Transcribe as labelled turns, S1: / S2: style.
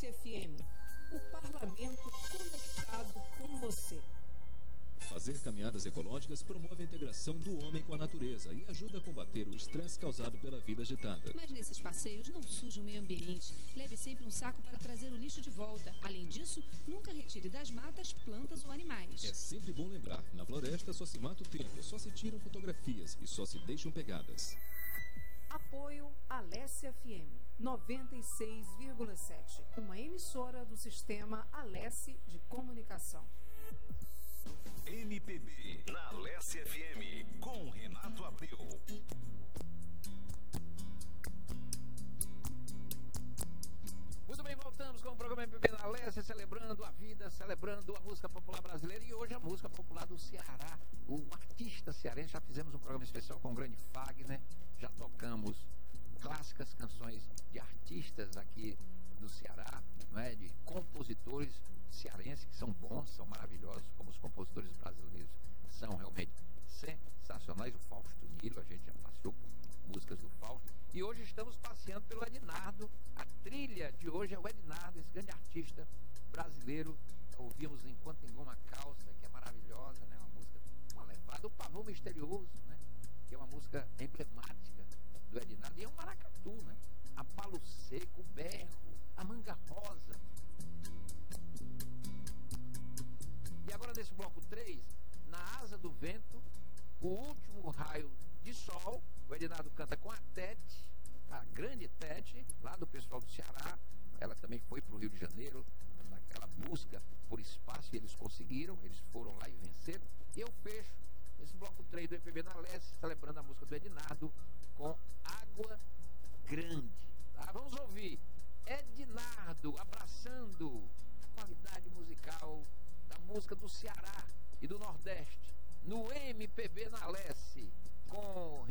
S1: Alesse FM, o parlamento conectado com você.
S2: Fazer caminhadas ecológicas promove a integração do homem com a natureza e ajuda a combater o estresse causado pela vida agitada.
S3: Mas nesses passeios não suje o meio ambiente. Leve sempre um saco para trazer o lixo de volta. Além disso, nunca retire das matas plantas ou animais.
S2: É sempre bom lembrar, na floresta só se mata o tempo, só se tiram fotografias e só se deixam pegadas.
S1: Apoio Alesse FM 96,7, uma emissora do sistema Alesse de comunicação.
S4: MPB na Alesse FM com Renato Abreu.
S5: Muito bem, voltamos com o programa MPB na Alesse, celebrando a vida, celebrando a música popular brasileira e hoje a música popular do Ceará. O artista cearense, já fizemos um programa especial com o grande Fagner, já tocamos clássicas canções de artistas aqui do Ceará, não é? De compositores cearenses que são bons, são maravilhosos, como os compositores brasileiros são realmente sensacionais. O Fausto Nilo, a gente já passeou por músicas do Fausto e hoje estamos passeando pelo Ednardo. A trilha de hoje é o Ednardo, esse grande artista brasileiro. Ouvimos Enquanto Engoma Calça, que é maravilhosa, né? Uma música, uma levada, o Pavão Misterioso, né? Que é uma música emblemática do Ednardo, e é um maracatu, né? A Palo Seco, o Berro, a Manga Rosa. E agora nesse bloco 3, Na Asa do Vento, o último raio de sol, o Ednardo canta com a Tete, a grande Tete, lá do pessoal do Ceará. Ela também foi para o Rio de Janeiro, naquela busca por espaço, e eles conseguiram, eles foram lá e venceram. E eu fecho esse bloco 3 do MPB na Alesse, celebrando a música do Ednardo com Água Grande. Tá? Vamos ouvir Ednardo abraçando a qualidade musical da música do Ceará e do Nordeste no MPB na Alesse com